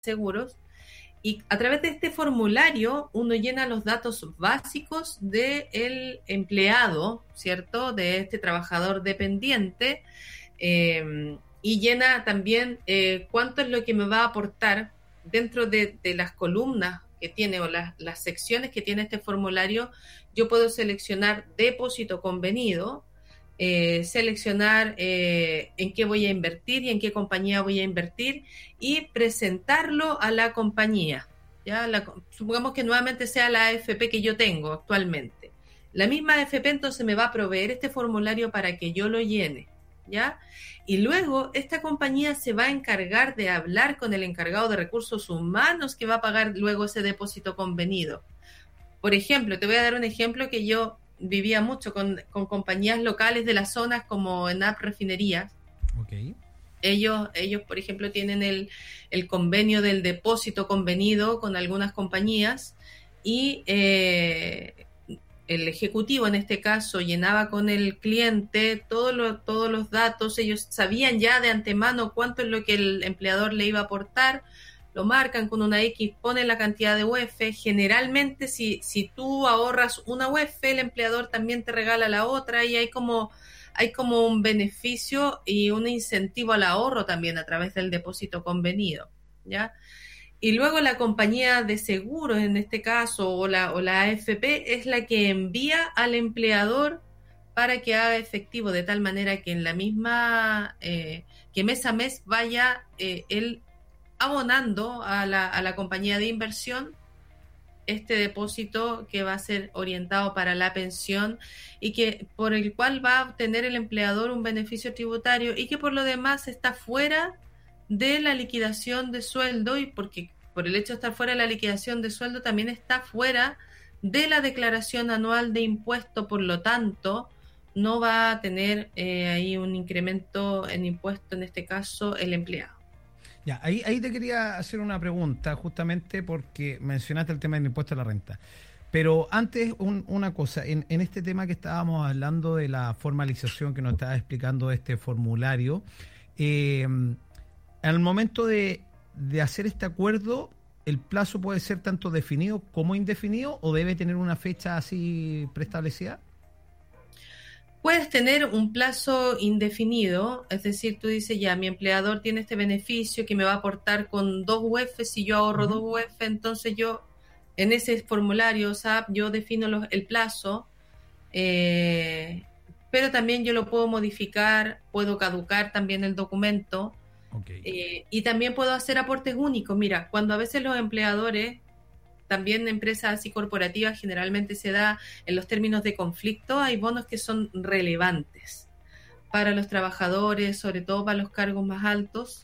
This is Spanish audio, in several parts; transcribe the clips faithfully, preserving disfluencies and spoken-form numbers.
seguros. Y a través de este formulario uno llena los datos básicos del empleado, ¿cierto? De este trabajador dependiente, eh, y llena también eh, cuánto es lo que me va a aportar dentro de, de las columnas que tiene o las, las secciones que tiene este formulario. Yo puedo seleccionar depósito convenido, eh, seleccionar eh, en qué voy a invertir y en qué compañía voy a invertir y presentarlo a la compañía. ¿Ya? La, supongamos que nuevamente sea la A F P que yo tengo actualmente. La misma A F P entonces me va a proveer este formulario para que yo lo llene, ¿ya? Y luego esta compañía se va a encargar de hablar con el encargado de recursos humanos que va a pagar luego ese depósito convenido. Por ejemplo, te voy a dar un ejemplo que yo vivía mucho con, con compañías locales de las zonas como ENAP Refinerías. Ok. Ellos, ellos, por ejemplo, tienen el, el convenio del depósito convenido con algunas compañías y eh, el ejecutivo, en este caso, llenaba con el cliente todo lo, todos los datos. Ellos sabían ya de antemano cuánto es lo que el empleador le iba a aportar, lo marcan con una X, ponen la cantidad de U E F. Generalmente, si, si tú ahorras una U E F, el empleador también te regala la otra y hay como... hay como un beneficio y un incentivo al ahorro también a través del depósito convenido, ¿ya? Y luego la compañía de seguros, en este caso, o la, o la A F P, es la que envía al empleador para que haga efectivo, de tal manera que en la misma, eh, que mes a mes vaya eh, él abonando a la, a la compañía de inversión este depósito que va a ser orientado para la pensión y que por el cual va a obtener el empleador un beneficio tributario y que por lo demás está fuera de la liquidación de sueldo, y porque por el hecho de estar fuera de la liquidación de sueldo también está fuera de la declaración anual de impuesto. Por lo tanto, no va a tener eh, ahí un incremento en impuesto, en este caso el empleado. Ya, ahí, ahí te quería hacer una pregunta, justamente porque mencionaste el tema del impuesto a la renta. Pero antes, un, una cosa, en, en este tema que estábamos hablando de la formalización que nos estaba explicando de este formulario, eh, al momento de, de hacer este acuerdo, ¿el plazo puede ser tanto definido como indefinido o debe tener una fecha así preestablecida? Puedes tener un plazo indefinido, es decir, tú dices, ya, mi empleador tiene este beneficio que me va a aportar con dos U E F, si yo ahorro uh-huh. dos U E F, entonces yo, en ese formulario S A P, yo defino los, el plazo, eh, pero también yo lo puedo modificar, puedo caducar también el documento, okay. eh, y también puedo hacer aportes únicos. Mira, cuando a veces los empleadores, también empresas y corporativas, generalmente se da en los términos de conflicto, hay bonos que son relevantes para los trabajadores, sobre todo para los cargos más altos,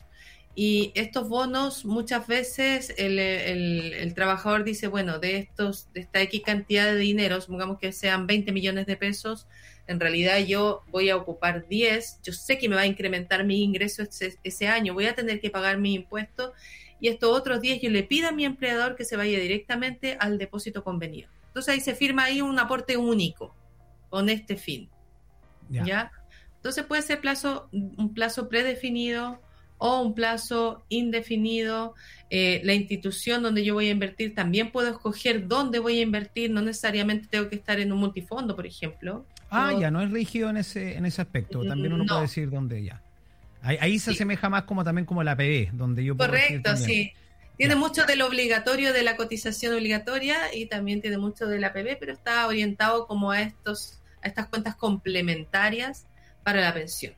y estos bonos muchas veces el, el, el trabajador dice, bueno, de estos de esta X cantidad de dinero, supongamos que sean veinte millones de pesos, en realidad yo voy a ocupar diez, yo sé que me va a incrementar mi ingreso ese, ese año, voy a tener que pagar mi impuesto, y estos otros diez yo le pido a mi empleador que se vaya directamente al depósito convenido. Entonces ahí se firma ahí un aporte único con este fin. ¿Ya? ¿Ya? Entonces puede ser plazo, un plazo predefinido o un plazo indefinido. Eh, la institución donde yo voy a invertir también puedo escoger dónde voy a invertir, no necesariamente tengo que estar en un multifondo, por ejemplo. Ah, Yo, ya, no es rígido en ese, en ese aspecto, también uno no. puede decir dónde ya. Ahí, ahí se sí. asemeja más como también como la P B, donde yo puedo Correcto, sí. Tiene ya. mucho de lo obligatorio, de la cotización obligatoria, y también tiene mucho de la P B, pero está orientado como a estos, a estas cuentas complementarias para la pensión.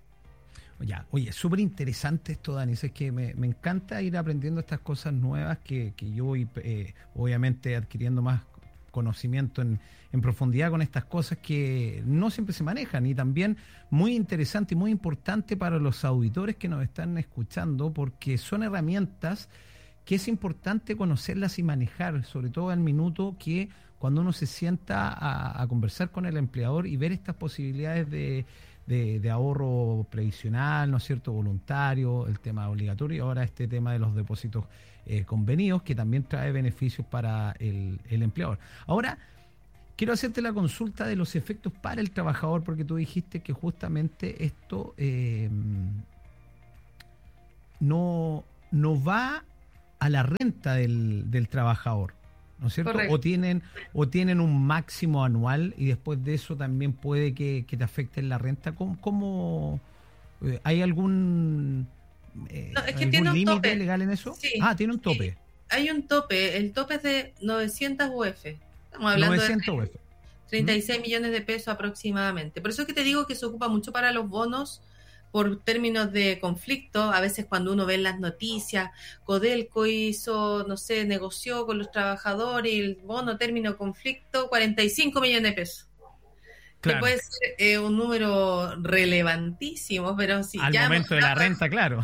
Ya, oye, súper interesante esto, Dani. Es que me, me encanta ir aprendiendo estas cosas nuevas que, que yo voy, eh, obviamente, adquiriendo más conocimiento en, en profundidad con estas cosas que no siempre se manejan, y también muy interesante y muy importante para los auditores que nos están escuchando, porque son herramientas que es importante conocerlas y manejar, sobre todo al minuto que cuando uno se sienta a, a conversar con el empleador y ver estas posibilidades de, de, de ahorro previsional, ¿no es cierto?, voluntario, el tema obligatorio, y ahora este tema de los depósitos eh, convenidos, que también trae beneficios para el, el empleador. Ahora, quiero hacerte la consulta de los efectos para el trabajador, porque tú dijiste que justamente esto eh, no, no va a la renta del, del trabajador, ¿no es cierto? Correcto. O tienen, o tienen un máximo anual y después de eso también puede que, que te afecte la renta. ¿Cómo, cómo eh, hay algún, eh, No, es que algún tiene un límite tope. legal en eso? Sí, Ah, tiene un tope. sí. Hay un tope. El tope es de novecientos U F. Estamos hablando novecientos U F. de treinta y seis millones de pesos aproximadamente. Por eso es que te digo que se ocupa mucho para los bonos por términos de conflicto. A veces cuando uno ve en las noticias, Codelco hizo, no sé, negoció con los trabajadores y el bono término conflicto, cuarenta y cinco millones de pesos. Claro. Que puede ser eh, un número relevantísimo, pero si Al ya momento de la renta, claro.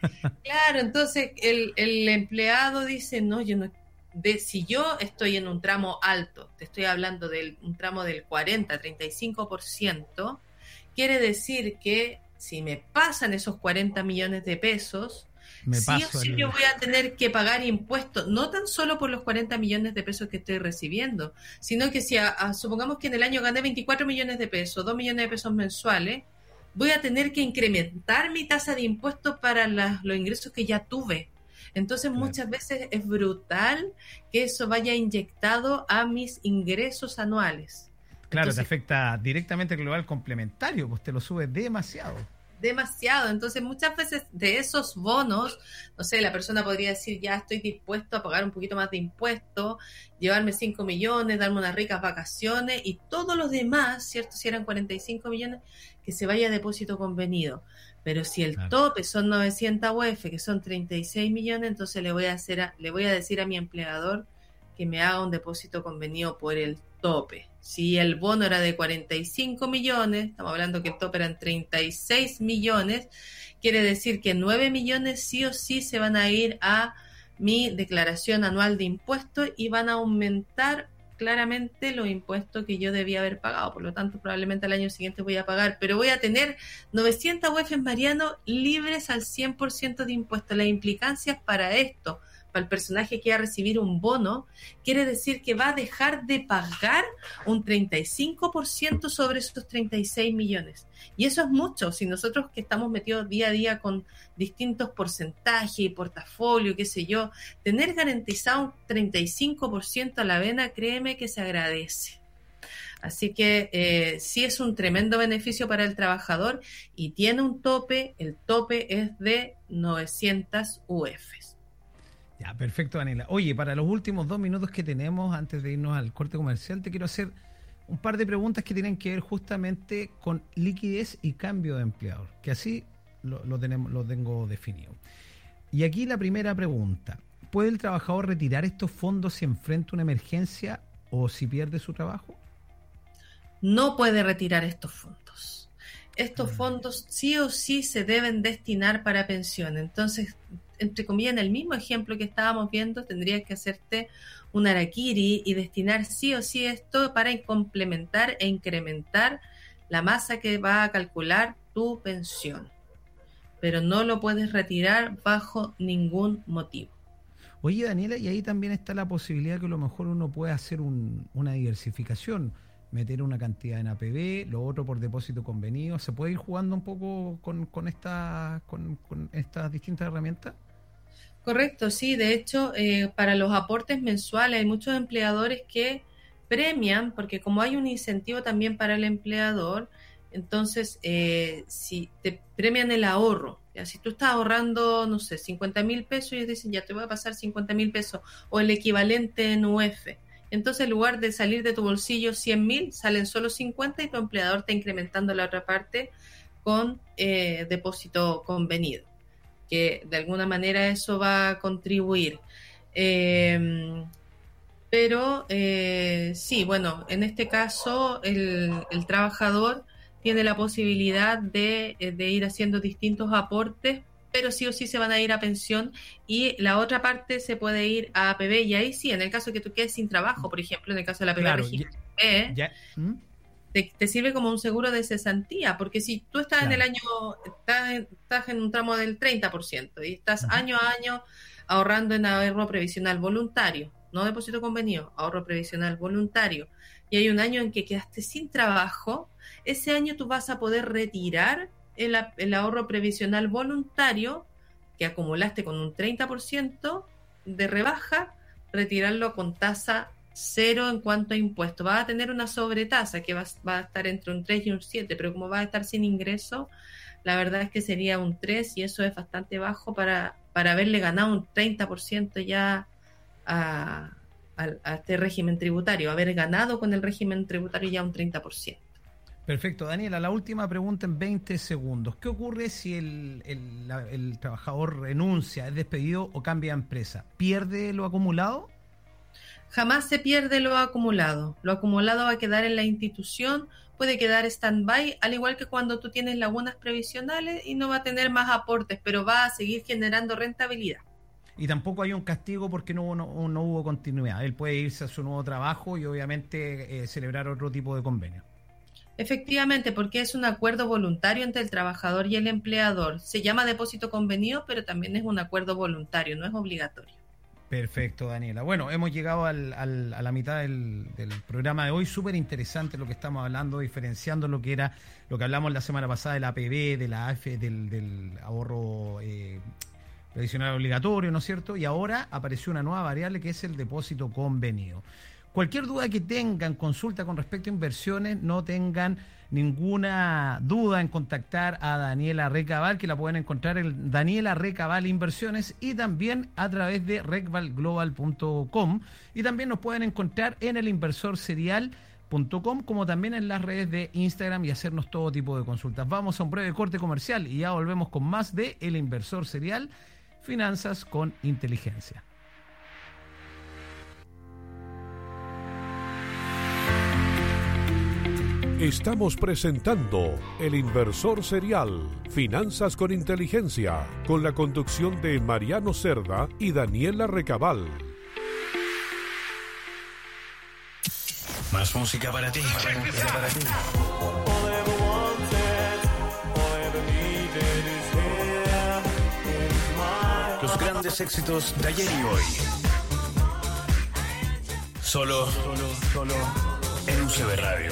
Claro, entonces el, el empleado dice, no, yo no, de, si yo estoy en un tramo alto, te estoy hablando de un tramo del cuarenta, treinta y cinco por ciento, quiere decir que si me pasan esos cuarenta millones de pesos, Me sí paso o sí el- yo voy a tener que pagar impuestos, no tan solo por los cuarenta millones de pesos que estoy recibiendo, sino que si a, a- supongamos que en el año gané veinticuatro millones de pesos, dos millones de pesos mensuales, voy a tener que incrementar mi tasa de impuestos para las- los ingresos que ya tuve. Entonces Claro. muchas veces es brutal que eso vaya inyectado a mis ingresos anuales. Claro, Entonces, te afecta directamente el global complementario, pues te lo sube demasiado. demasiado. Entonces, muchas veces de esos bonos, no sé, la persona podría decir, ya estoy dispuesto a pagar un poquito más de impuestos, llevarme cinco millones, darme unas ricas vacaciones y todos los demás, ¿cierto? Si eran cuarenta y cinco millones, que se vaya a depósito convenido. Pero si el Claro. tope son novecientos U F, que son treinta y seis millones, entonces le voy a hacer a, le voy a decir a mi empleador que me haga un depósito convenido por el tope. Si el bono era de cuarenta y cinco millones, estamos hablando que el tope eran treinta y seis millones, quiere decir que nueve millones sí o sí se van a ir a mi declaración anual de impuestos y van a aumentar claramente los impuestos que yo debía haber pagado. Por lo tanto, probablemente al año siguiente voy a pagar, pero voy a tener novecientos U F, Mariano, libres al cien por ciento de impuestos. Las implicancias para esto, para el personaje que va a recibir un bono, quiere decir que va a dejar de pagar un treinta y cinco por ciento sobre esos treinta y seis millones. Y eso es mucho. Si nosotros que estamos metidos día a día con distintos porcentajes y portafolio, qué sé yo, tener garantizado un treinta y cinco por ciento a la vena, créeme que se agradece. Así que eh, sí es un tremendo beneficio para el trabajador y tiene un tope. El tope es de novecientos U Fs. Ya, perfecto, Daniela. Oye, para los últimos dos minutos que tenemos antes de irnos al corte comercial, te quiero hacer un par de preguntas que tienen que ver justamente con liquidez y cambio de empleador, que así lo, lo, tenemos, lo tengo definido. Y aquí la primera pregunta: ¿puede el trabajador retirar estos fondos si enfrenta una emergencia o si pierde su trabajo? No puede retirar estos fondos. Estos fondos sí o sí se deben destinar para pensión. Entonces, entre comillas, en el mismo ejemplo que estábamos viendo, tendrías que hacerte un harakiri y destinar sí o sí esto para complementar e incrementar la masa que va a calcular tu pensión. Pero no lo puedes retirar bajo ningún motivo. Oye, Daniela, y ahí también está la posibilidad que a lo mejor uno puede hacer un, una diversificación, meter una cantidad en A P B, lo otro por depósito convenido. ¿Se puede ir jugando un poco con, con, esta, con, con estas distintas herramientas? Correcto, sí. De hecho, eh, para los aportes mensuales hay muchos empleadores que premian, porque como hay un incentivo también para el empleador, entonces eh, si te premian el ahorro, ya si tú estás ahorrando, no sé, cincuenta mil pesos, ellos dicen, ya te voy a pasar cincuenta mil pesos o el equivalente en U F. Entonces, en lugar de salir de tu bolsillo cien mil, salen solo cincuenta y tu empleador está incrementando la otra parte con eh, depósito convenido, que de alguna manera eso va a contribuir. Eh, pero eh, sí, bueno, en este caso el, el trabajador tiene la posibilidad de, de ir haciendo distintos aportes, pero sí o sí se van a ir a pensión y la otra parte se puede ir a A P B, y ahí sí, en el caso que tú quedes sin trabajo, por ejemplo, en el caso de la A P B Claro, registro ya, B, ya, ¿Mm? te, te sirve como un seguro de cesantía, porque si tú estás Claro. en el año, estás, en- estás en un tramo del treinta por ciento y estás Ujú. año a año ahorrando en ahorro previsional voluntario, no depósito convenido, ahorro previsional voluntario, y hay un año en que quedaste sin trabajo, ese año tú vas a poder retirar el, el ahorro previsional voluntario que acumulaste con un treinta por ciento, de rebaja, retirarlo con tasa cero en cuanto a impuestos. Va a tener una sobretasa que va, va a estar entre un tres y un siete, pero como va a estar sin ingreso, la verdad es que sería un tres y eso es bastante bajo para, para haberle ganado un treinta por ciento ya a, a, a este régimen tributario, haber ganado con el régimen tributario ya un treinta por ciento. Perfecto, Daniela, la última pregunta en veinte segundos. ¿Qué ocurre si el, el, la, el trabajador renuncia, es despedido o cambia de empresa? ¿Pierde lo acumulado? Jamás se pierde lo acumulado. Lo acumulado va a quedar en la institución, puede quedar stand-by, al igual que cuando tú tienes lagunas previsionales y no va a tener más aportes, pero va a seguir generando rentabilidad. Y tampoco hay un castigo porque no, no, no hubo continuidad. Él puede irse a su nuevo trabajo y obviamente eh, celebrar otro tipo de convenio. Efectivamente, porque es un acuerdo voluntario entre el trabajador y el empleador. Se llama depósito convenido, pero también es un acuerdo voluntario, no es obligatorio. Perfecto, Daniela. Bueno, hemos llegado al, al, a la mitad del, del programa de hoy. Súper interesante lo que estamos hablando, diferenciando lo que era, lo que hablamos la semana pasada de la A P B, de la A F, del, del ahorro eh, previsional obligatorio, ¿no es cierto? Y ahora apareció una nueva variable que es el depósito convenido. Cualquier duda que tengan, consulta con respecto a inversiones, no tengan ninguna duda en contactar a Daniela Recabal, que la pueden encontrar en Daniela Recabal Inversiones y también a través de recval global punto com, y también nos pueden encontrar en el inversor serial punto com, como también en las redes de Instagram, y hacernos todo tipo de consultas. Vamos a un breve corte comercial y ya volvemos con más de El Inversor Serial, Finanzas con Inteligencia. Estamos presentando El Inversor Serial, Finanzas con Inteligencia, con la conducción de Mariano Cerda y Daniela Recabal. Más música para ti. Más música para ti. Los grandes éxitos de ayer y hoy. Solo, solo, solo. En U C B Radio.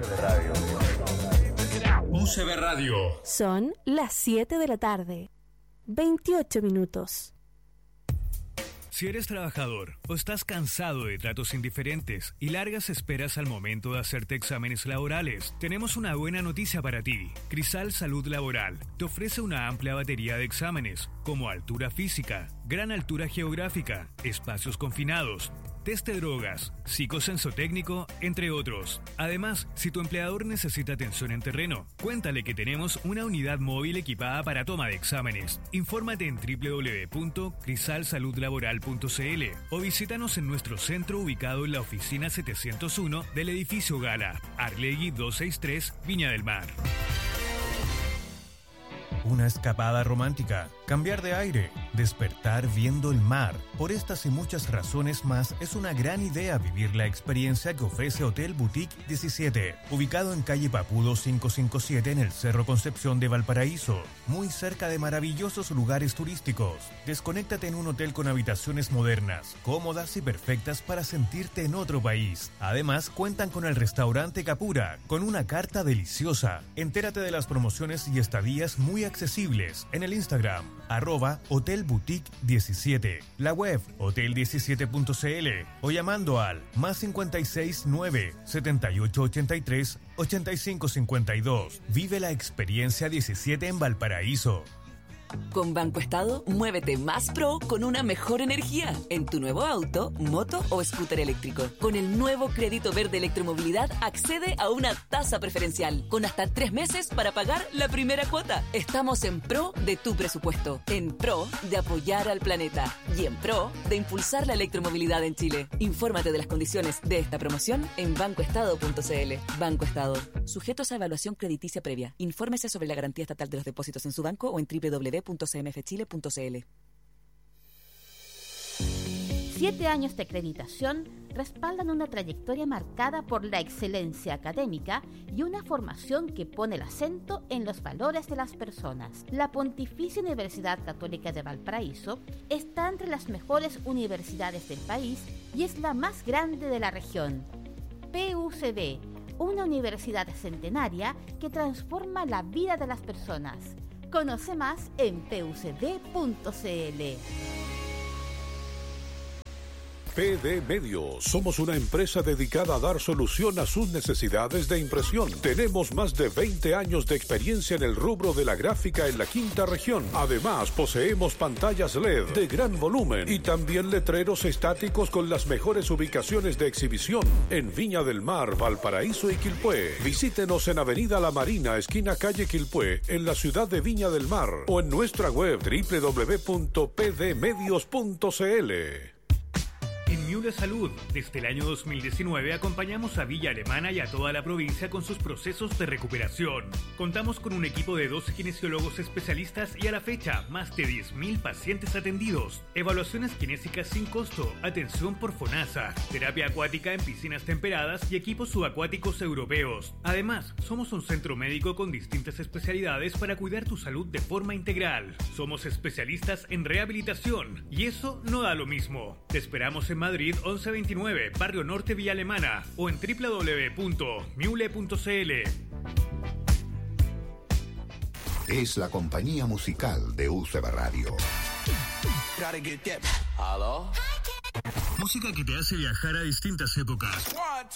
U C B Radio. Son las siete de la tarde. veintiocho minutos. Si eres trabajador o estás cansado de tratos indiferentes y largas esperas al momento de hacerte exámenes laborales, tenemos una buena noticia para ti. Crisal Salud Laboral te ofrece una amplia batería de exámenes, como altura física, gran altura geográfica, espacios confinados, test de drogas, psicosensotécnico, entre otros. Además, si tu empleador necesita atención en terreno, cuéntale que tenemos una unidad móvil equipada para toma de exámenes. Infórmate en doble u doble u doble u punto crisal salud laboral punto c l o visítanos en nuestro centro ubicado en la oficina setecientos uno del edificio Gala, Arlegui doscientos sesenta y tres, Viña del Mar. Una escapada romántica, cambiar de aire, despertar viendo el mar. Por estas y muchas razones más, es una gran idea vivir la experiencia que ofrece Hotel Boutique diecisiete, ubicado en calle Papudo quinientos cincuenta y siete en el Cerro Concepción de Valparaíso, muy cerca de maravillosos lugares turísticos. Desconéctate en un hotel con habitaciones modernas, cómodas y perfectas para sentirte en otro país. Además, cuentan con el restaurante Capura, con una carta deliciosa. Entérate de las promociones y estadías muy accesibles en el Instagram, arroba Hotel Boutique diecisiete, la web hotel diecisiete punto c l o llamando al más cincuenta y seis nueve, setenta y ocho ochenta y tres, ochenta y cinco cincuenta y dos. Vive la experiencia diecisiete en Valparaíso. Con Banco Estado, muévete más pro con una mejor energía en tu nuevo auto, moto o scooter eléctrico. Con el nuevo crédito verde electromovilidad, accede a una tasa preferencial con hasta tres meses para pagar la primera cuota. Estamos en pro de tu presupuesto, en pro de apoyar al planeta y en pro de impulsar la electromovilidad en Chile. Infórmate de las condiciones de esta promoción en banco estado punto c l. Banco Estado, sujetos a evaluación crediticia previa. Infórmese sobre la garantía estatal de los depósitos en su banco o en doble u doble u doble u punto c m f chile punto c l. Siete años de acreditación respaldan una trayectoria marcada por la excelencia académica y una formación que pone el acento en los valores de las personas. La Pontificia Universidad Católica de Valparaíso está entre las mejores universidades del país y es la más grande de la región. P U C B, una universidad centenaria que transforma la vida de las personas. Conoce más en p u c d punto c l. P D Medios. Somos una empresa dedicada a dar solución a sus necesidades de impresión. Tenemos más de veinte años de experiencia en el rubro de la gráfica en la quinta región. Además, poseemos pantallas L E D de gran volumen y también letreros estáticos con las mejores ubicaciones de exhibición en Viña del Mar, Valparaíso y Quilpué. Visítenos en Avenida La Marina, esquina calle Quilpué, en la ciudad de Viña del Mar, o en nuestra web doble u doble u doble u punto p d medios punto c l. En Miule Salud, desde el año dos mil diecinueve acompañamos a Villa Alemana y a toda la provincia con sus procesos de recuperación. Contamos con un equipo de doce kinesiólogos especialistas y a la fecha, más de diez mil pacientes atendidos. Evaluaciones kinésicas sin costo, atención por FONASA, terapia acuática en piscinas temperadas y equipos subacuáticos europeos. Además, somos un centro médico con distintas especialidades para cuidar tu salud de forma integral. Somos especialistas en rehabilitación y eso no da lo mismo. Te esperamos en Madrid once veintinueve, Barrio Norte, Villa Alemana, o en doble u doble u doble u punto miule punto c l. Es la compañía musical de U C B Radio. ¿Aló? Música que te hace viajar a distintas épocas.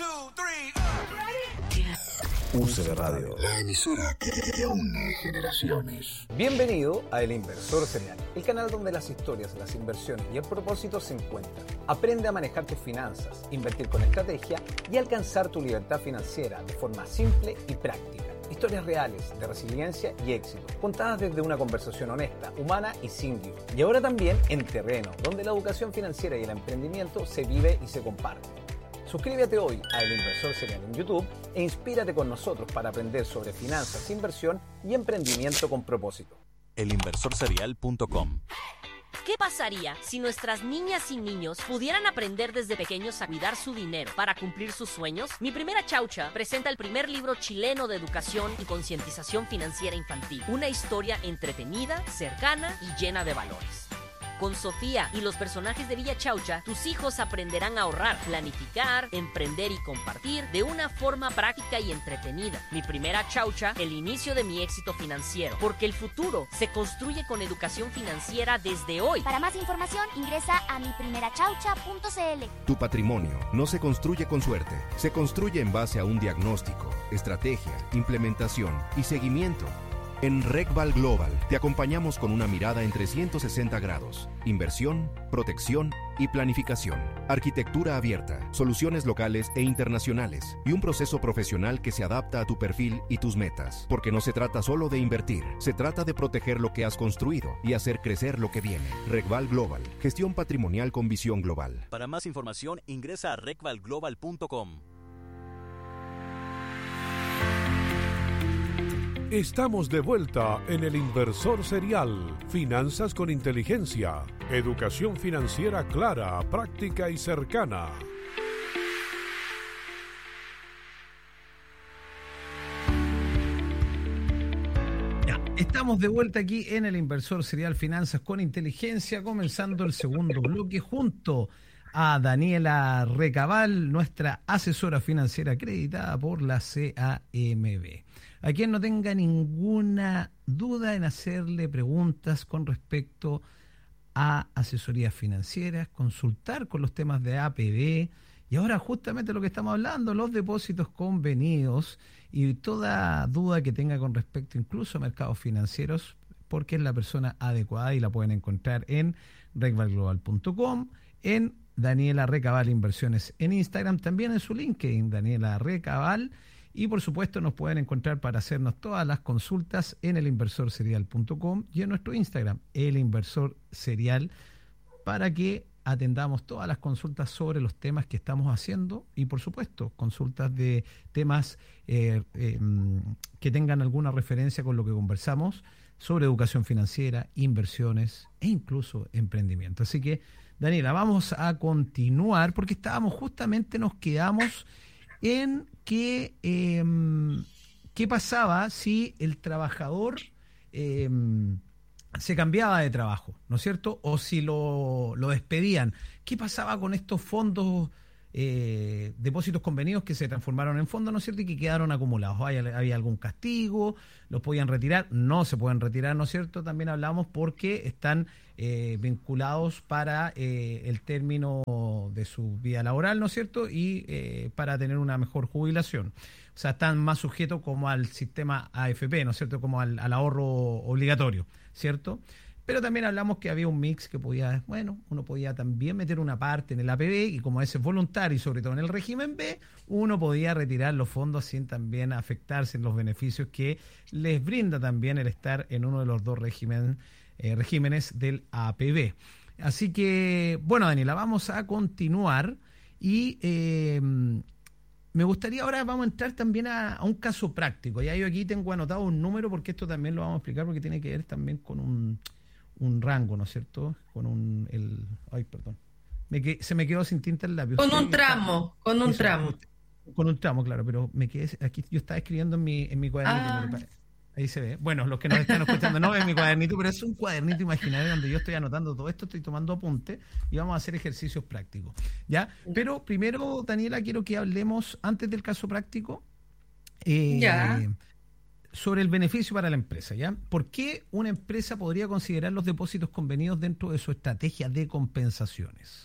U C B Radio, la emisora que une generaciones. Bienvenido a El Inversor Serial, el canal donde las historias, las inversiones y el propósito se encuentran. Aprende a manejar tus finanzas, invertir con estrategia y alcanzar tu libertad financiera de forma simple y práctica. Historias reales de resiliencia y éxito, contadas desde una conversación honesta, humana y sin guión. Y ahora también en terreno, donde la educación financiera y el emprendimiento se vive y se comparte. Suscríbete hoy a El Inversor Serial en YouTube e inspírate con nosotros para aprender sobre finanzas, inversión y emprendimiento con propósito. el inversor serial punto com. ¿Qué pasaría si nuestras niñas y niños pudieran aprender desde pequeños a cuidar su dinero para cumplir sus sueños? Mi Primera Chaucha presenta el primer libro chileno de educación y concientización financiera infantil. Una historia entretenida, cercana y llena de valores. Con Sofía y los personajes de Villa Chaucha, tus hijos aprenderán a ahorrar, planificar, emprender y compartir de una forma práctica y entretenida. Mi Primera Chaucha, el inicio de mi éxito financiero, porque el futuro se construye con educación financiera desde hoy. Para más información, ingresa a mi primera chaucha punto c l. Tu patrimonio no se construye con suerte, se construye en base a un diagnóstico, estrategia, implementación y seguimiento. En RecVal Global te acompañamos con una mirada en trescientos sesenta grados, inversión, protección y planificación, arquitectura abierta, soluciones locales e internacionales y un proceso profesional que se adapta a tu perfil y tus metas. Porque no se trata solo de invertir, se trata de proteger lo que has construido y hacer crecer lo que viene. RecVal Global, gestión patrimonial con visión global. Para más información ingresa a recval global punto com. Estamos de vuelta en El Inversor Serial. Finanzas con inteligencia. Educación financiera clara, práctica y cercana. Ya, estamos de vuelta aquí en El Inversor Serial, Finanzas con inteligencia, comenzando el segundo bloque junto a Daniela Recabal, nuestra asesora financiera acreditada por la C A M B. A quien no tenga ninguna duda en hacerle preguntas con respecto a asesorías financieras, consultar con los temas de A P B y ahora justamente lo que estamos hablando, los depósitos convenidos y toda duda que tenga con respecto incluso a mercados financieros, porque es la persona adecuada y la pueden encontrar en recval global punto com, en Daniela Recabal Inversiones en Instagram, también en su LinkedIn, Daniela Recabal. Y por supuesto nos pueden encontrar para hacernos todas las consultas en el inversor serial punto com y en nuestro Instagram, El Inversor Serial, para que atendamos todas las consultas sobre los temas que estamos haciendo y por supuesto consultas de temas eh, eh, que tengan alguna referencia con lo que conversamos sobre educación financiera, inversiones e incluso emprendimiento. Así que, Daniela, vamos a continuar porque estábamos justamente, nos quedamos en que, eh, qué pasaba si el trabajador eh, se cambiaba de trabajo, ¿no es cierto? O si lo, lo despedían. ¿Qué pasaba con estos fondos, eh, depósitos convenidos que se transformaron en fondos, ¿no es cierto? Y que quedaron acumulados. ¿Había, había algún castigo? ¿Los podían retirar? No se pueden retirar, ¿no es cierto? También hablamos porque están eh, vinculados para eh, el término de su vida laboral, ¿no es cierto? Y eh, para tener una mejor jubilación. O sea, están más sujetos como al sistema A F P, ¿no es cierto? Como al, al ahorro obligatorio, ¿cierto? Pero también hablamos que había un mix que podía, bueno, uno podía también meter una parte en el A P B y como ese es voluntario y sobre todo en el régimen B, uno podía retirar los fondos sin también afectarse en los beneficios que les brinda también el estar en uno de los dos régimen, eh, regímenes del A P B. Así que, bueno, Daniela, vamos a continuar y eh, me gustaría ahora, vamos a entrar también a, a un caso práctico. Ya yo aquí tengo anotado un número porque esto también lo vamos a explicar porque tiene que ver también con un... un rango, ¿no es cierto? Con un... El, ay, perdón. Me que, se me quedó sin tinta el lápiz. Con un tramo, con un Eso, tramo. Con un tramo, claro, pero me quedé... Aquí yo estaba escribiendo en mi, en mi cuadernito. Ah. Ahí se ve. Bueno, los que nos están escuchando no ven mi cuadernito, pero es un cuadernito imaginario donde yo estoy anotando todo esto, estoy tomando apuntes y vamos a hacer ejercicios prácticos. ¿Ya? Pero primero, Daniela, quiero que hablemos, antes del caso práctico, eh, ya. sobre el beneficio para la empresa, ¿ya? ¿Por qué una empresa podría considerar los depósitos convenidos dentro de su estrategia de compensaciones?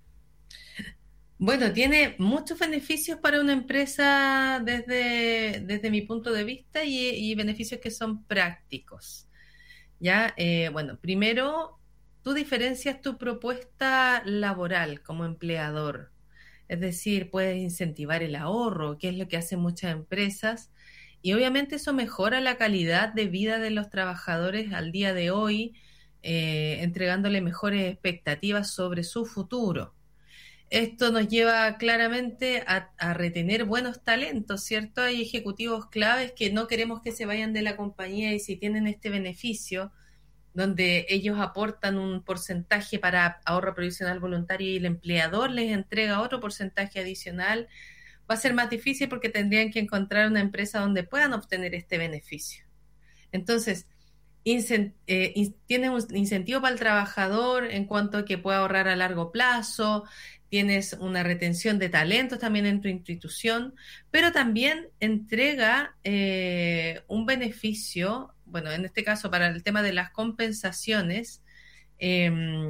Bueno, tiene muchos beneficios para una empresa desde, desde mi punto de vista y, y beneficios que son prácticos. Ya, eh, bueno, primero, tú diferencias tu propuesta laboral como empleador. Es decir, puedes incentivar el ahorro, que es lo que hacen muchas empresas. Y obviamente eso mejora la calidad de vida de los trabajadores al día de hoy, eh, entregándole mejores expectativas sobre su futuro. Esto nos lleva claramente a, a retener buenos talentos, ¿cierto? Hay ejecutivos claves que no queremos que se vayan de la compañía y si tienen este beneficio, donde ellos aportan un porcentaje para ahorro provisional voluntario y el empleador les entrega otro porcentaje adicional, va a ser más difícil porque tendrían que encontrar una empresa donde puedan obtener este beneficio. Entonces, incent- eh, in- tienes un incentivo para el trabajador en cuanto a que pueda ahorrar a largo plazo, tienes una retención de talentos también en tu institución, pero también entrega eh, un beneficio, bueno, en este caso para el tema de las compensaciones, eh,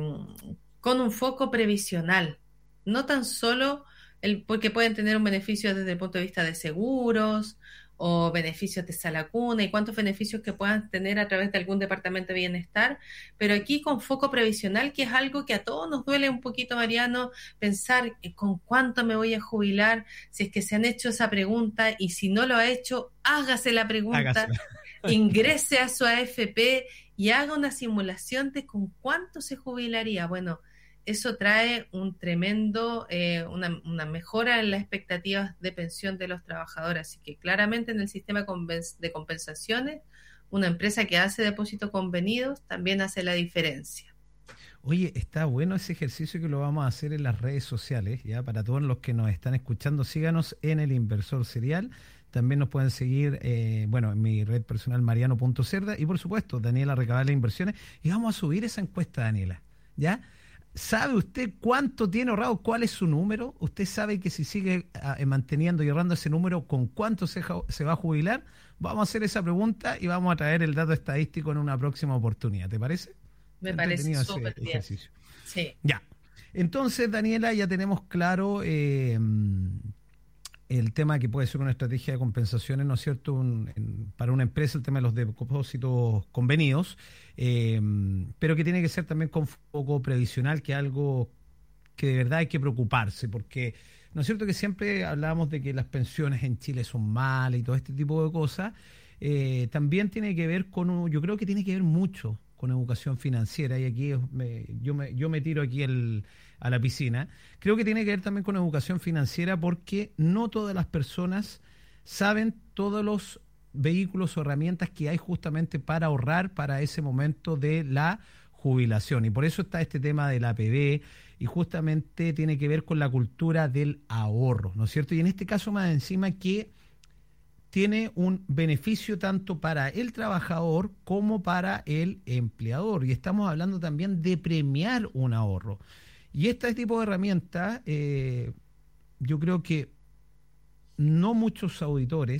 con un foco previsional, no tan solo el, porque pueden tener un beneficio desde el punto de vista de seguros o beneficios de sala cuna y cuántos beneficios que puedan tener a través de algún departamento de bienestar, pero aquí con foco previsional, que es algo que a todos nos duele un poquito, Mariano, pensar con cuánto me voy a jubilar, si es que se han hecho esa pregunta y si no lo ha hecho, hágase la pregunta, Hágasela. ingrese a su A F P y haga una simulación de con cuánto se jubilaría. Bueno, eso trae un tremendo, eh, una, una mejora en las expectativas de pensión de los trabajadores. Así que claramente en el sistema de compensaciones, una empresa que hace depósitos convenidos también hace la diferencia. Oye, está bueno ese ejercicio que lo vamos a hacer en las redes sociales, ya para todos los que nos están escuchando, síganos en El Inversor Serial. También nos pueden seguir, eh, bueno, en mi red personal mariano punto cerda y por supuesto Daniela Recabarle Inversiones. Y vamos a subir esa encuesta, Daniela, ¿ya? ¿Sabe usted cuánto tiene ahorrado? ¿Cuál es su número? ¿Usted sabe que si sigue uh, manteniendo y ahorrando ese número, con cuánto se, se va a jubilar? Vamos a hacer esa pregunta y vamos a traer el dato estadístico en una próxima oportunidad. ¿Te parece? Me parece súper bien. Ejercicio. Sí. Ya. Entonces, Daniela, ya tenemos claro eh, el tema que puede ser una estrategia de compensaciones, ¿no es cierto? Un, en, para una empresa, el tema de los depósitos convenidos, eh, pero que tiene que ser también con foco previsional, que es algo que de verdad hay que preocuparse, porque ¿no es cierto que siempre hablamos de que las pensiones en Chile son malas y todo este tipo de cosas? Eh, también tiene que ver con, un, yo creo que tiene que ver mucho con educación financiera, y aquí me, yo, me, yo me tiro aquí el, a la piscina. Creo que tiene que ver también con educación financiera, porque no todas las personas saben todos los vehículos o herramientas que hay justamente para ahorrar para ese momento de la jubilación, y por eso está este tema del A P B, y justamente tiene que ver con la cultura del ahorro, ¿no es cierto? Y en este caso más encima que tiene un beneficio tanto para el trabajador como para el empleador. Y estamos hablando también de premiar un ahorro. Y este tipo de herramientas, eh, yo creo que no muchos auditores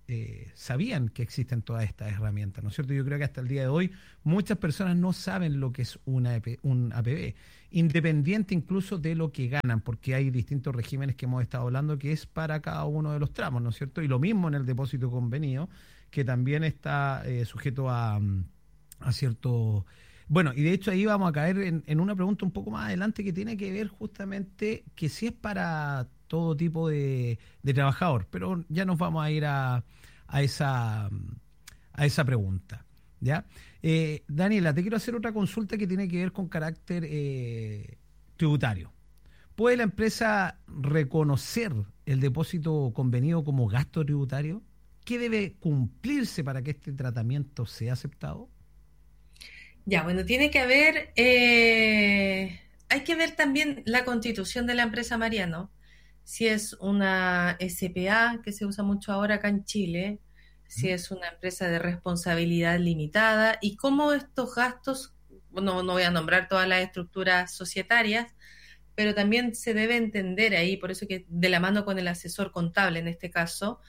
eh, sabían que existen todas estas herramientas, ¿no es cierto? Yo creo que hasta el día de hoy muchas personas no saben lo que es una E P, un A P B, independiente incluso de lo que ganan, porque hay distintos regímenes que hemos estado hablando que es para cada uno de los tramos, ¿no es cierto? Y lo mismo en el depósito convenido, que también está eh, sujeto a, a cierto... Bueno, y de hecho ahí vamos a caer en, en una pregunta un poco más adelante que tiene que ver justamente que si es para todo tipo de, de trabajador, pero ya nos vamos a ir a, a esa a esa pregunta, ¿ya? Eh, Daniela, te quiero hacer otra consulta que tiene que ver con carácter eh, tributario. ¿Puede la empresa reconocer el depósito convenido como gasto tributario? ¿Qué debe cumplirse para que este tratamiento sea aceptado? Ya, bueno, tiene que haber, eh, hay que ver también la constitución de la empresa, Mariano. Si es una S P A, que se usa mucho ahora acá en Chile, si es una empresa de responsabilidad limitada, y cómo estos gastos, no, no voy a nombrar todas las estructuras societarias, pero también se debe entender ahí, por eso que de la mano con el asesor contable en este caso,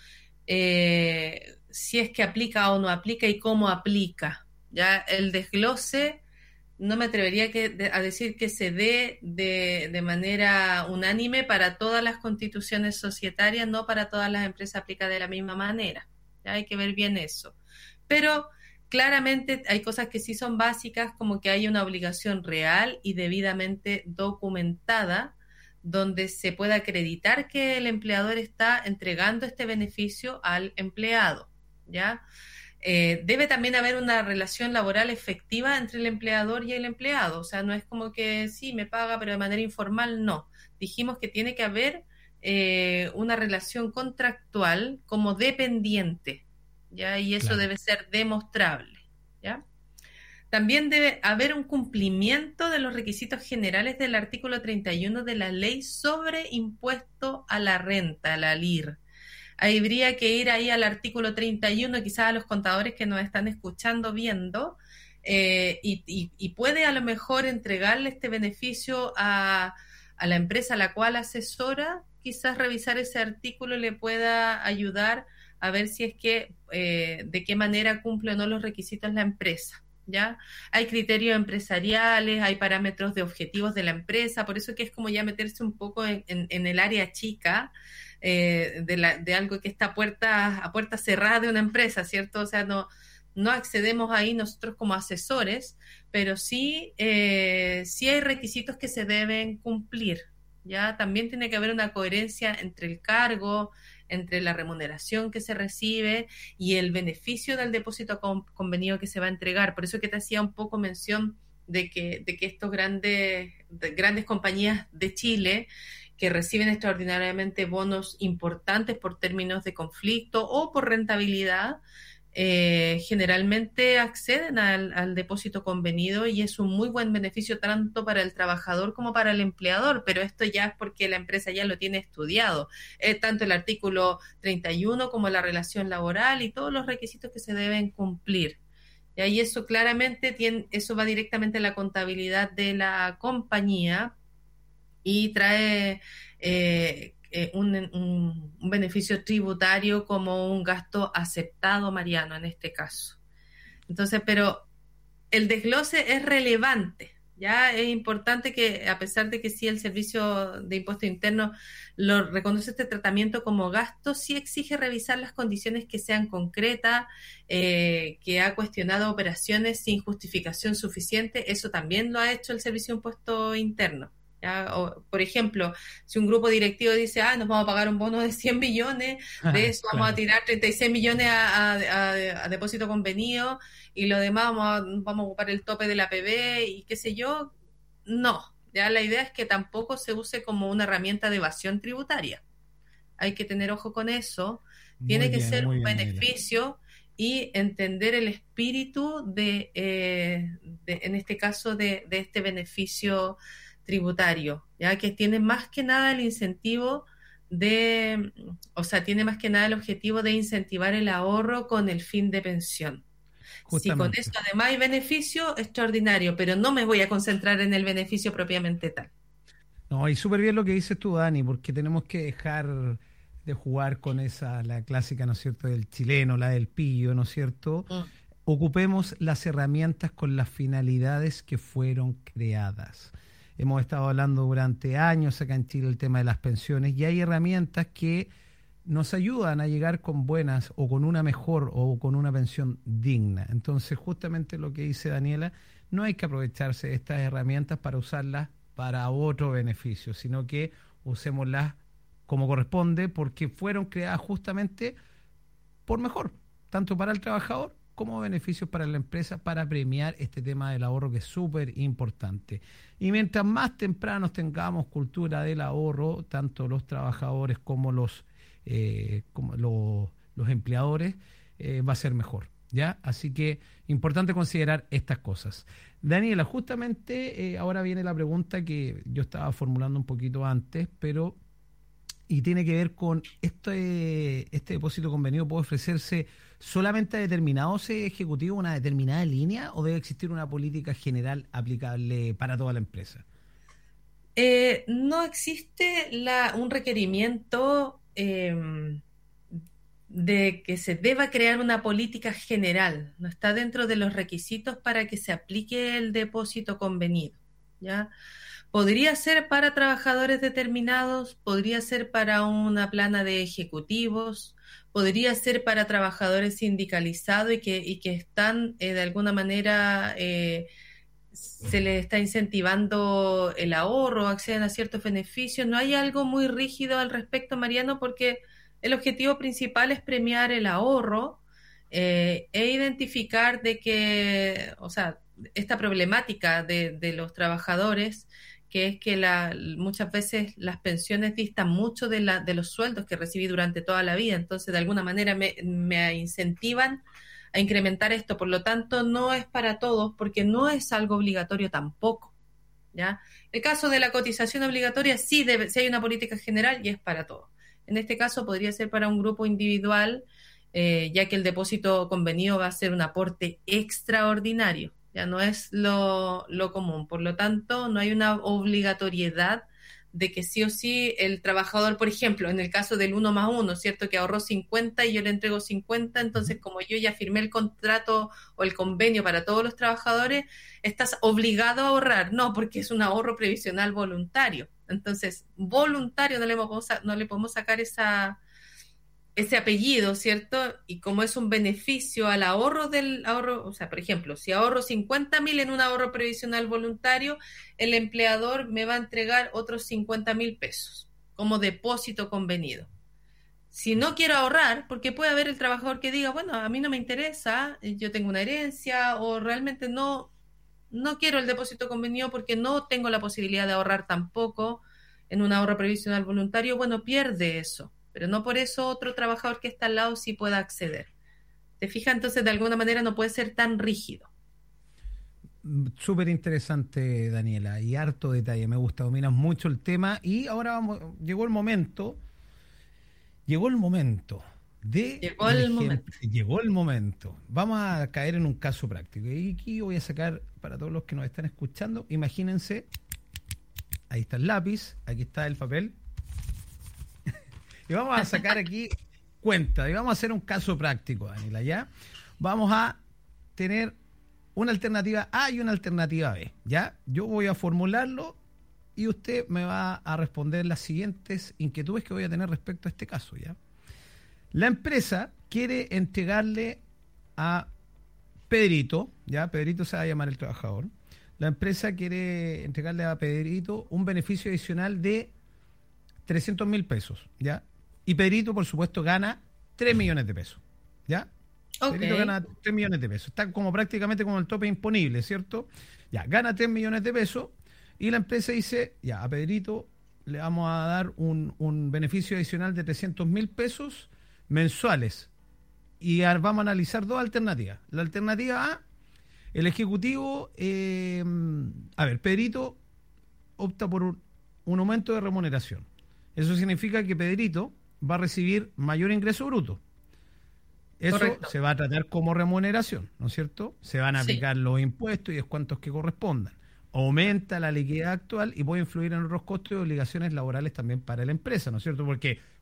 eh, si es que aplica o no aplica y cómo aplica. Ya el desglose, no me atrevería que, de, a decir que se dé de, de manera unánime para todas las constituciones societarias, no para todas las empresas aplica de la misma manera. Ya hay que ver bien eso. Pero claramente hay cosas que sí son básicas, como que hay una obligación real y debidamente documentada, donde se pueda acreditar que el empleador está entregando este beneficio al empleado, ¿ya? Eh, debe también haber una relación laboral efectiva entre el empleador y el empleado, o sea, no es como que sí, me paga, pero de manera informal, no. Dijimos que tiene que haber eh, una relación contractual como dependiente, ¿ya? Y eso claro. debe ser demostrable, ¿ya? También debe haber un cumplimiento de los requisitos generales del artículo treinta y uno de la Ley sobre Impuesto a la Renta, la L I R. Habría que ir ahí al artículo treinta y uno, quizás a los contadores que nos están escuchando, viendo, eh, y, y, y puede a lo mejor entregarle este beneficio a, a la empresa a la cual asesora, quizás revisar ese artículo le pueda ayudar a ver si es que, eh, de qué manera cumple o no los requisitos la empresa, ¿ya? Hay criterios empresariales, hay parámetros de objetivos de la empresa, por eso que es como ya meterse un poco en, en, en el área chica, Eh, de, la, de algo que está a puerta, a puerta cerrada de una empresa, ¿cierto? O sea, no, no accedemos ahí nosotros como asesores, pero sí, eh, sí hay requisitos que se deben cumplir, ¿ya? También tiene que haber una coherencia entre el cargo, entre la remuneración que se recibe y el beneficio del depósito con, convenido que se va a entregar. Por eso que te hacía un poco mención de que, de que estos grandes, de grandes compañías de Chile que reciben extraordinariamente bonos importantes por términos de conflicto o por rentabilidad, eh, generalmente acceden al, al depósito convenido y es un muy buen beneficio tanto para el trabajador como para el empleador, pero esto ya es porque la empresa ya lo tiene estudiado, eh, tanto el artículo treinta y uno como la relación laboral y todos los requisitos que se deben cumplir. Y ahí eso claramente tiene, eso va directamente a la contabilidad de la compañía y trae eh, eh, un, un, un beneficio tributario como un gasto aceptado, Mariano, en este caso. Entonces, pero el desglose es relevante, ya es importante que, a pesar de que sí el Servicio de Impuesto Interno lo reconoce este tratamiento como gasto, sí exige revisar las condiciones que sean concretas, eh, que ha cuestionado operaciones sin justificación suficiente, eso también lo ha hecho el Servicio de Impuesto Interno. ¿Ya? O, por ejemplo, si un grupo directivo dice, ah, nos vamos a pagar un bono de cien millones, de eso claro. vamos a tirar treinta y seis millones a, a, a, a depósito convenido y lo demás vamos a, vamos a ocupar el tope de la P B y qué sé yo, no, ya la idea es que tampoco se use como una herramienta de evasión tributaria. Hay que tener ojo con eso, tiene muy que bien, ser un bien, beneficio y entender el espíritu de, eh, de en este caso, de, de este beneficio tributario, ya que tiene más que nada el incentivo de, o sea, tiene más que nada el objetivo de incentivar el ahorro con el fin de pensión. Justamente. Si con esto además hay beneficio, extraordinario, pero no me voy a concentrar en el beneficio propiamente tal. No, y súper bien lo que dices tú, Dani, porque tenemos que dejar de jugar con esa, la clásica, ¿no es cierto?, del chileno, la del pillo, ¿no es cierto? Mm. Ocupemos las herramientas con las finalidades que fueron creadas. Hemos estado hablando durante años acá en Chile el tema de las pensiones y hay herramientas que nos ayudan a llegar con buenas o con una mejor o con una pensión digna. Entonces, justamente lo que dice Daniela, no hay que aprovecharse de estas herramientas para usarlas para otro beneficio, sino que usémoslas como corresponde porque fueron creadas justamente por mejor, tanto para el trabajador como beneficios para la empresa para premiar este tema del ahorro que es súper importante. Y mientras más tempranos tengamos cultura del ahorro, tanto los trabajadores como los, eh, como los, los empleadores, eh, va a ser mejor, ¿ya? Así que importante considerar estas cosas. Daniela, justamente eh, ahora viene la pregunta que yo estaba formulando un poquito antes, pero y tiene que ver con este, este depósito convenido puede ofrecerse solamente a determinados ejecutivos, una determinada línea, o debe existir una política general aplicable para toda la empresa. Eh, no existe la, un requerimiento eh, de que se deba crear una política general, no está dentro de los requisitos para que se aplique el depósito convenido, ¿ya? Podría ser para trabajadores determinados, podría ser para una plana de ejecutivos, podría ser para trabajadores sindicalizados y que, y que están eh, de alguna manera, eh, se les está incentivando el ahorro, acceden a ciertos beneficios. No hay algo muy rígido al respecto, Mariano, porque el objetivo principal es premiar el ahorro eh, e identificar de que, o sea, esta problemática de, de los trabajadores, que es que la, muchas veces las pensiones distan mucho de, la, de los sueldos que recibí durante toda la vida, entonces de alguna manera me, me incentivan a incrementar esto, por lo tanto no es para todos porque no es algo obligatorio tampoco, ¿ya? El caso de la cotización obligatoria sí, debe, sí hay una política general y es para todos. En este caso podría ser para un grupo individual, eh, ya que el depósito convenido va a ser un aporte extraordinario. Ya no es lo, lo común, por lo tanto no hay una obligatoriedad de que sí o sí el trabajador, por ejemplo, en el caso del uno más uno, ¿cierto? Que ahorró cincuenta y yo le entrego cincuenta, entonces como yo ya firmé el contrato o el convenio para todos los trabajadores, estás obligado a ahorrar, no, porque es un ahorro previsional voluntario, entonces voluntario no le podemos, no le podemos sacar esa... ese apellido, ¿cierto? Y como es un beneficio al ahorro del ahorro, o sea, por ejemplo, si ahorro cincuenta mil en un ahorro previsional voluntario, el empleador me va a entregar otros cincuenta mil pesos como depósito convenido. Si no quiero ahorrar, porque puede haber el trabajador que diga, bueno, a mí no me interesa, yo tengo una herencia o realmente no, no quiero el depósito convenido porque no tengo la posibilidad de ahorrar tampoco en un ahorro previsional voluntario, bueno, pierde eso. Pero no por eso otro trabajador que está al lado sí pueda acceder. ¿Te fijas? Entonces, de alguna manera no puede ser tan rígido. Súper interesante, Daniela, y harto detalle. Me gusta, dominas mucho el tema. Y ahora vamos, llegó el momento, llegó el momento de... Llegó el, el momento. Llegó el momento. Vamos a caer en un caso práctico. Y aquí voy a sacar, para todos los que nos están escuchando, imagínense, ahí está el lápiz, aquí está el papel. Y vamos a sacar aquí cuenta y vamos a hacer un caso práctico, Daniela, ¿ya? Vamos a tener una alternativa A y una alternativa B, ¿ya? Yo voy a formularlo y usted me va a responder las siguientes inquietudes que voy a tener respecto a este caso, ¿ya? La empresa quiere entregarle a Pedrito, ¿ya? Pedrito se va a llamar el trabajador. La empresa quiere entregarle a Pedrito un beneficio adicional de trescientos mil pesos, ¿ya? Y Pedrito, por supuesto, gana tres millones de pesos, ¿ya? Okay. Pedrito gana tres millones de pesos. Está como prácticamente como el tope imponible, ¿cierto? Ya, gana tres millones de pesos y la empresa dice, ya, a Pedrito le vamos a dar un, un beneficio adicional de trescientos mil pesos mensuales. Y vamos a analizar dos alternativas. La alternativa A, el ejecutivo, eh, a ver, Pedrito opta por un, un aumento de remuneración. Eso significa que Pedrito va a recibir mayor ingreso bruto. Eso Correcto. Se va a tratar como remuneración, ¿no es cierto? Se van a aplicar sí. los impuestos y descuentos que correspondan. Aumenta la liquidez actual y puede influir en otros costos y obligaciones laborales también para la empresa, ¿no es cierto? Porque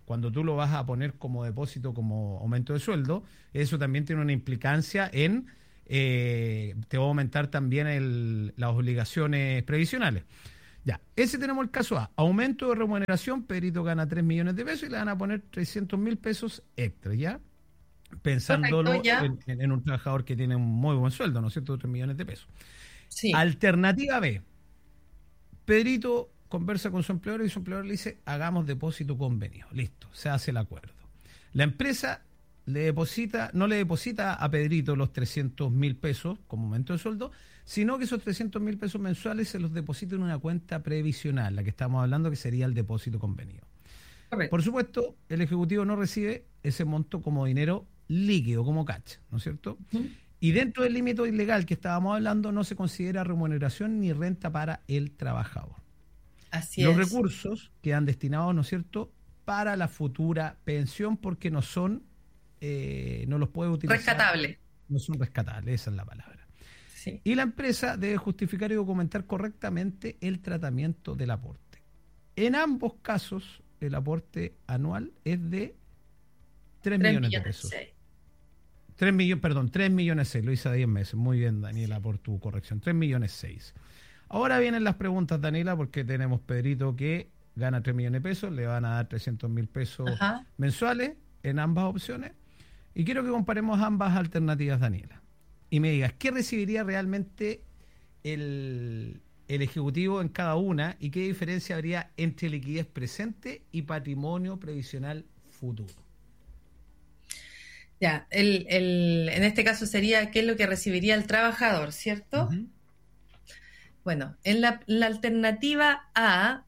cuando tú lo vas a poner como depósito, como aumento de sueldo, eso también tiene una implicancia en, eh, te va a aumentar también el, las obligaciones previsionales. Ya, ese tenemos el caso A. Aumento de remuneración, Pedrito gana tres millones de pesos y le van a poner trescientos mil pesos extra, ¿ya? Pensándolo Correcto, ya. En, en, en un trabajador que tiene un muy buen sueldo, ¿no es cierto? tres millones de pesos. Sí. Alternativa B. Pedrito conversa con su empleador y su empleador le dice, hagamos depósito convenido. Listo, se hace el acuerdo. La empresa le deposita, no le deposita a Pedrito los trescientos mil pesos como aumento de sueldo, sino que esos trescientos mil pesos mensuales se los deposita en una cuenta previsional, la que estamos hablando que sería el depósito convenido. Correcto. Por supuesto, el ejecutivo no recibe ese monto como dinero líquido, como cash, ¿no es cierto? Uh-huh. Y dentro del límite ilegal que estábamos hablando, no se considera remuneración ni renta para el trabajador. Así Los es. recursos quedan destinados, ¿no es cierto?, para la futura pensión porque no son, eh, no los puede utilizar. Rescatable. No son rescatables, esa es la palabra. Sí. Y la empresa debe justificar y documentar correctamente el tratamiento del aporte. En ambos casos, el aporte anual es de tres millones de pesos. tres millones, perdón, tres millones seis, lo hice a diez meses. Muy bien, Daniela, por tu corrección. tres millones seis. Ahora vienen las preguntas, Daniela, porque tenemos Pedrito que gana tres millones de pesos, le van a dar trescientos mil pesos Ajá. mensuales en ambas opciones. Y quiero que comparemos ambas alternativas, Daniela. Y me digas, ¿qué recibiría realmente el, el Ejecutivo en cada una y qué diferencia habría entre liquidez presente y patrimonio previsional futuro? Ya, el, el, en este caso sería qué es lo que recibiría el trabajador, ¿cierto? Uh-huh. Bueno, en la, la alternativa A,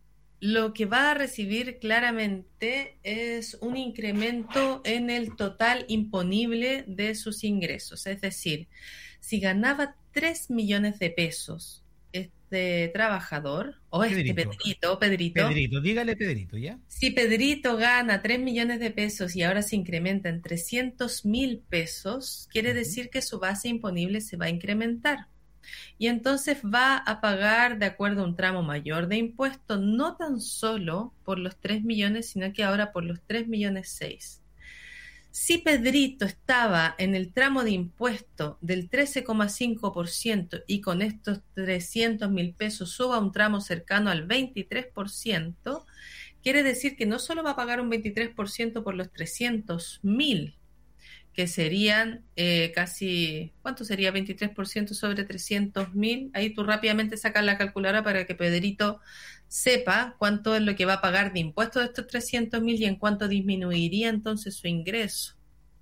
lo que va a recibir claramente es un incremento en el total imponible de sus ingresos. Es decir, si ganaba tres millones de pesos este trabajador, o Pedrito. este Pedrito, Pedrito. Pedrito, dígale Pedrito, ¿ya? Si Pedrito gana tres millones de pesos y ahora se incrementa en trescientos mil pesos, quiere uh-huh. decir que su base imponible se va a incrementar. Y entonces va a pagar de acuerdo a un tramo mayor de impuestos, no tan solo por los tres millones, sino que ahora por los tres millones seis. Si Pedrito estaba en el tramo de impuesto del trece coma cinco por ciento y con estos trescientos mil pesos suba a un tramo cercano al veintitrés por ciento, quiere decir que no solo va a pagar un veintitrés por ciento por los trescientos mil, que serían eh, casi, ¿cuánto sería veintitrés por ciento sobre trescientos mil? Ahí tú rápidamente sacas la calculadora para que Pedrito sepa cuánto es lo que va a pagar de impuestos de estos trescientos mil y en cuánto disminuiría entonces su ingreso.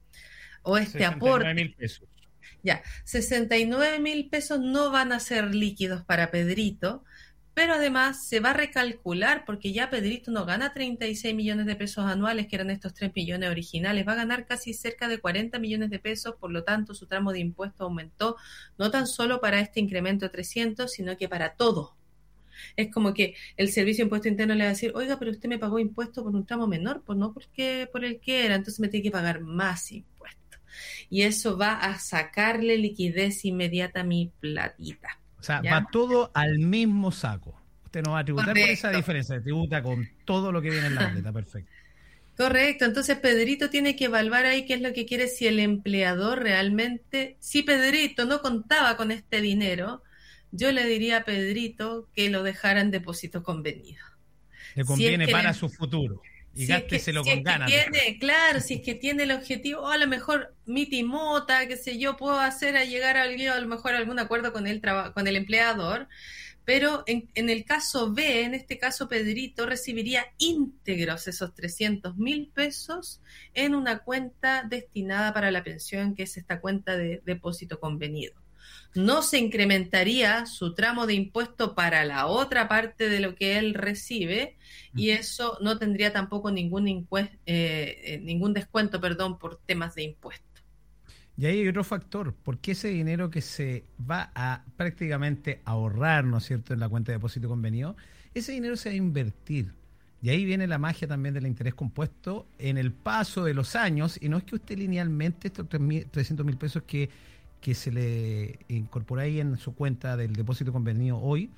O este aporte. mil pesos. Ya, sesenta y nueve mil pesos no van a ser líquidos para Pedrito, pero además se va a recalcular porque ya Pedrito no gana treinta y seis millones de pesos anuales, que eran estos tres millones originales, va a ganar casi cerca de cuarenta millones de pesos, por lo tanto su tramo de impuesto aumentó no tan solo para este incremento de trescientos, sino que para todo. Es como que el Servicio de Impuesto Interno le va a decir, oiga, pero usted me pagó impuesto por un tramo menor, pues no porque por el que era, entonces me tiene que pagar más impuestos. Y eso va a sacarle liquidez inmediata a mi platita. O sea, ¿ya? Va todo al mismo saco. Usted no va a tributar Correcto. Por esa diferencia, tributa con todo lo que viene en la boleta, perfecto. Correcto, entonces Pedrito tiene que evaluar ahí qué es lo que quiere, si el empleador realmente, si Pedrito no contaba con este dinero, yo le diría a Pedrito que lo dejara en depósito convenido. Le conviene si es para le... su futuro. Y si gásteselo es que, con si ganas. Es que tiene, claro, si es que tiene el objetivo, o a lo mejor mi timota, qué sé yo, puedo hacer a llegar a, alguien, a lo mejor a algún acuerdo con el, traba, con el empleador, pero en, en el caso B, en este caso Pedrito recibiría íntegros esos trescientos mil pesos en una cuenta destinada para la pensión, que es esta cuenta de depósito convenido. No se incrementaría su tramo de impuesto para la otra parte de lo que él recibe y eso no tendría tampoco ningún, incuest- eh, ningún descuento perdón, por temas de impuesto. Y ahí hay otro factor, porque ese dinero que se va a prácticamente ahorrar, ¿no es cierto?, en la cuenta de depósito convenido, ese dinero se va a invertir. Y ahí viene la magia también del interés compuesto en el paso de los años, y no es que usted linealmente estos trescientos mil pesos que que se le incorpora ahí en su cuenta del depósito convenido hoy,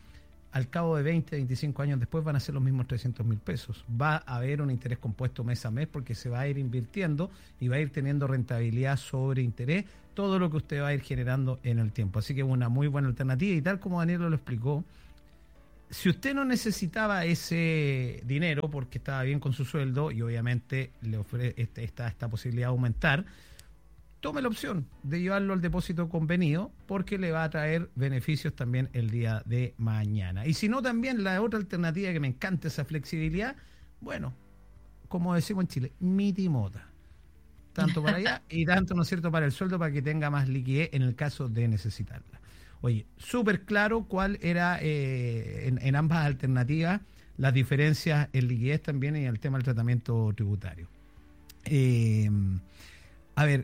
al cabo de veinte, veinticinco años después van a ser los mismos trescientos mil pesos. Va a haber un interés compuesto mes a mes porque se va a ir invirtiendo y va a ir teniendo rentabilidad sobre interés, todo lo que usted va a ir generando en el tiempo. Así que es una muy buena alternativa y tal como Daniel lo explicó, si usted no necesitaba ese dinero porque estaba bien con su sueldo y obviamente le ofrece esta, esta posibilidad de aumentar, tome la opción de llevarlo al depósito convenido porque le va a traer beneficios también el día de mañana. Y si no, también la otra alternativa que me encanta, esa flexibilidad, bueno, como decimos en Chile, mitimota. Tanto para allá y tanto, ¿no es cierto?, para el sueldo, para que tenga más liquidez en el caso de necesitarla. Oye, súper claro cuál era eh, en, en ambas alternativas las diferencias en liquidez también y en el tema del tratamiento tributario. Eh, a ver,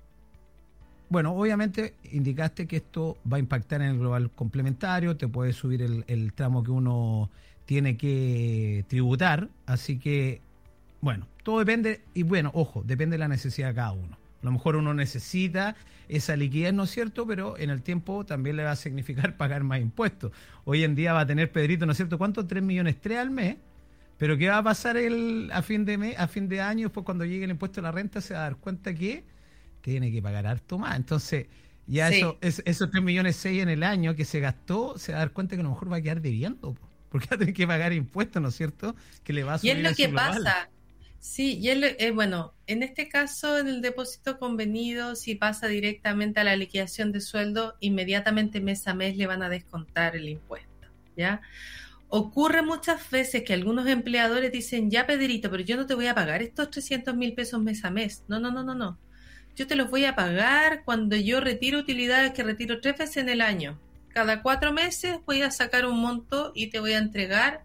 bueno, obviamente indicaste que esto va a impactar en el global complementario, te puede subir el, el tramo que uno tiene que tributar, así que, bueno, todo depende, y bueno, ojo, depende de la necesidad de cada uno. A lo mejor uno necesita esa liquidez, ¿no es cierto?, pero en el tiempo también le va a significar pagar más impuestos. Hoy en día va a tener Pedrito, ¿no es cierto?, ¿cuánto? tres millones tres al mes, pero ¿qué va a pasar el, a fin de mes, a fin de año? Después cuando llegue el impuesto a la renta se va a dar cuenta que tiene que pagar harto más. Entonces, ya sí. eso, es, esos tres millones seis en el año que se gastó, se va a dar cuenta que a lo mejor va a quedar debiendo, porque va a tener que pagar impuestos, ¿no es cierto?, que le va a subir. Y es lo que pasa. Sí, y es, eh, bueno, en este caso, en el depósito convenido, si pasa directamente a la liquidación de sueldo, inmediatamente mes a mes le van a descontar el impuesto, ¿ya? Ocurre muchas veces que algunos empleadores dicen, ya Pedrito, pero yo no te voy a pagar estos trescientos mil pesos mes a mes. No, no, no, no, no. Yo te los voy a pagar cuando yo retiro utilidades que retiro tres veces en el año. Cada cuatro meses voy a sacar un monto y te voy a entregar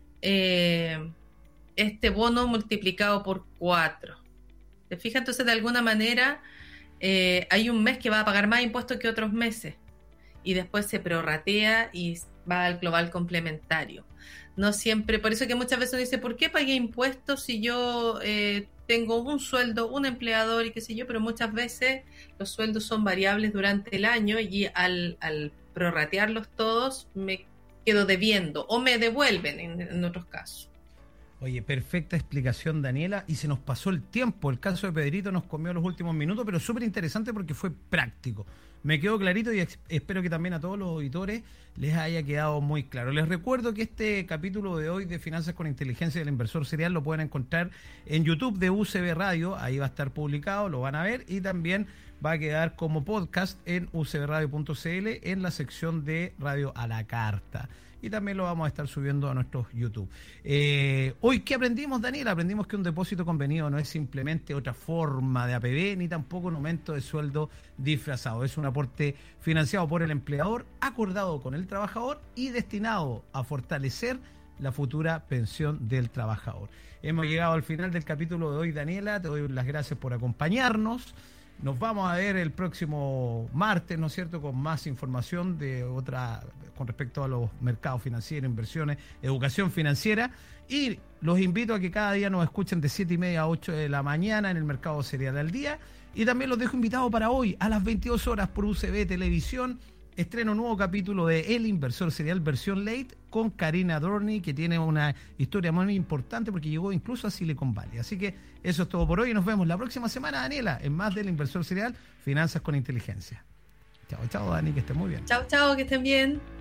eh, este bono multiplicado por cuatro. ¿Te fijas? Entonces, de alguna manera, eh, hay un mes que va a pagar más impuestos que otros meses. Y después se prorratea y va al global complementario. No siempre, por eso que muchas veces uno dice, ¿por qué pagué impuestos si yo eh, tengo un sueldo, un empleador y qué sé yo? Pero muchas veces los sueldos son variables durante el año y al, al prorratearlos todos me quedo debiendo o me devuelven en, en otros casos. Oye, perfecta explicación, Daniela, y se nos pasó el tiempo. El caso de Pedrito nos comió los últimos minutos, pero súper interesante porque fue práctico. Me quedó clarito y ex- espero que también a todos los auditores les haya quedado muy claro. Les recuerdo que este capítulo de hoy de Finanzas con Inteligencia del Inversor Serial lo pueden encontrar en YouTube de U C B Radio, ahí va a estar publicado, lo van a ver, y también va a quedar como podcast en u c b radio punto c l en la sección de Radio a la Carta. Y también lo vamos a estar subiendo a nuestros YouTube. Eh, hoy, ¿qué aprendimos, Daniel? Aprendimos que un depósito convenido no es simplemente otra forma de A P B, ni tampoco un aumento de sueldo disfrazado. Es un aporte financiado por el empleador, acordado con el trabajador y destinado a fortalecer la futura pensión del trabajador. Hemos llegado al final del capítulo de hoy, Daniela. Te doy las gracias por acompañarnos. Nos vamos a ver el próximo martes, ¿no es cierto?, con más información de otra con respecto a los mercados financieros, inversiones, educación financiera. Y los invito a que cada día nos escuchen de siete y media a ocho de la mañana en el Mercado Serial al Día. Y también los dejo invitados para hoy, a las veintidós horas por U C B Televisión. Estreno un nuevo capítulo de El Inversor Serial versión late con Karina Dorney, que tiene una historia muy importante porque llegó incluso a Silicon Valley. Así que eso es todo por hoy y nos vemos la próxima semana, Daniela, en más del Inversor Serial, Finanzas con Inteligencia. Chao, chao, Dani, que estén muy bien. Chao, chao, que estén bien.